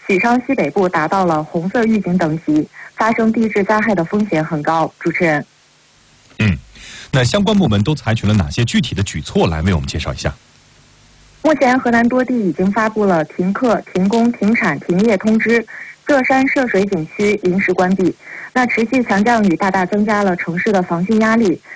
许昌西北部达到了红色预警等级，发生地质灾害的风险很高。主持人， 那相关部门都采取了哪些具体的举措？来为我们介绍一下。 目前河南多地已经发布了停课、停工、停产、停业通知，各山涉水景区临时关闭。那持续强降雨大大增加了城市的防汛压力，